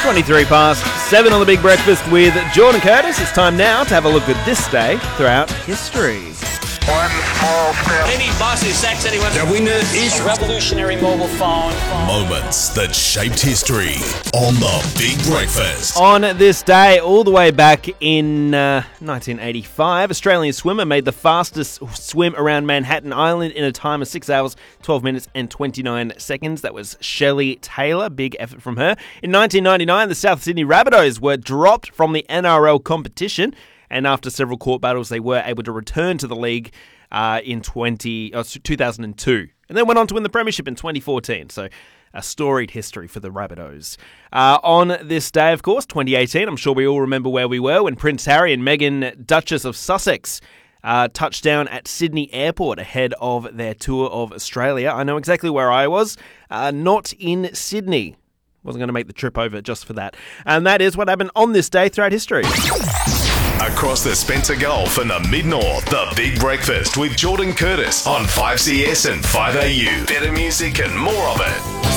23 past 7 on the Big Breakfast with Jordan Curtis. It's time now to have a look at this day throughout history. One small step. Any boss who sacks anyone. The winner is A revolutionary mobile phone. Moments that shaped history on the Big Breakfast. On this day, all the way back in 1985, Australian swimmer made the fastest swim around Manhattan Island in a time of 6 hours, 12 minutes and 29 seconds. That was Shelley Taylor. Big effort from her. In 1999, the South Sydney Rabbitohs were dropped from the NRL competition, and after several court battles, they were able to return to the league in 2002. And then went on to win the premiership in 2014. So a storied history for the Rabbitohs. On this day, of course, 2018, I'm sure we all remember where we were when Prince Harry and Meghan, Duchess of Sussex, touched down at Sydney Airport ahead of their tour of Australia. I know exactly where I was, not in Sydney. Wasn't going to make the trip over just for that. And that is what happened on this day throughout history. Across the Spencer Gulf and the Mid-North, the Big Breakfast with Jordan Curtis on 5CS and 5AU. Better music and more of it.